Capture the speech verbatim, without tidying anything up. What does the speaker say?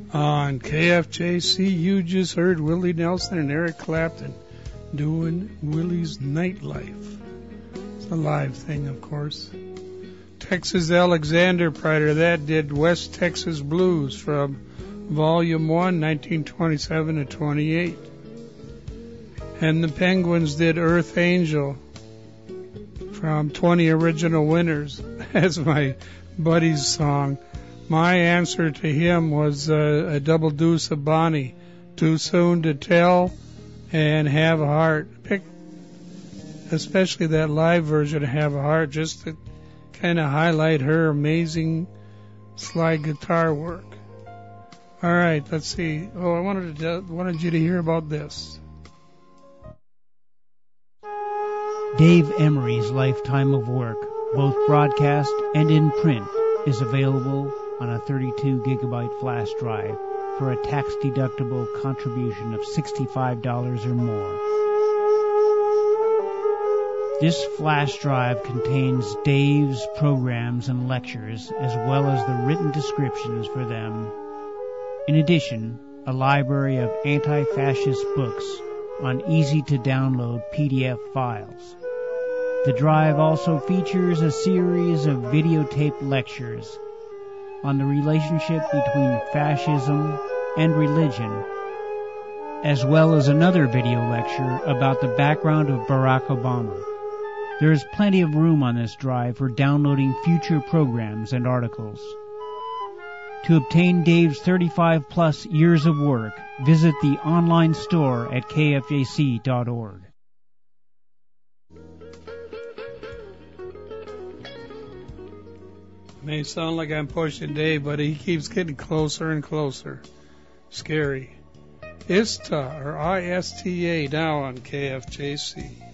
On K F J C, you just heard Willie Nelson and Eric Clapton doing Willie's Nightlife. It's a live thing, of course. Texas Alexander, prior to that, did West Texas Blues from Volume one, nineteen twenty-seven to twenty-eight. And the Penguins did Earth Angel from twenty Original Winners. That's my buddy's song. My answer to him was uh, a double deuce of Bonnie, Too Soon to Tell, and Have a Heart. Pick especially that live version of Have a Heart, just to kind of highlight her amazing slide guitar work. All right, let's see. Oh, I wanted to wanted you to hear about this. Dave Emery's lifetime of work, both broadcast and in print, is available on a thirty-two gigabyte flash drive for a tax-deductible contribution of sixty-five dollars or more. This flash drive contains Dave's programs and lectures, as well as the written descriptions for them. In addition, a library of anti-fascist books on easy-to-download P D F files. The drive also features a series of videotaped lectures on the relationship between fascism and religion, as well as another video lecture about the background of Barack Obama. There is plenty of room on this drive for downloading future programs and articles. To obtain Dave's thirty-five plus years of work, visit the online store at K F J C dot org. May sound like I'm pushing Dave, but he keeps getting closer and closer. Scary. I S T A, or I S T A, now on K F J C.